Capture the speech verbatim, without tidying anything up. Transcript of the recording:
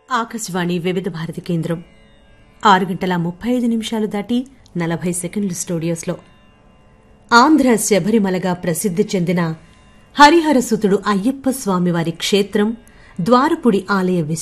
ఆకాశవాణి వివిధ భారతి కేంద్రం ఆరు గంటల ముప్పై ఐదు నిమిషాలు దాటి నలభై సెకండ్లు స్టూడియోస్లో. ఆంధ్ర శబరిమలగా ప్రసిద్ధి చెందిన హరిహరసుతుడు అయ్యప్ప స్వామివారి క్షేత్రం ద్వారపుడి ఆలయ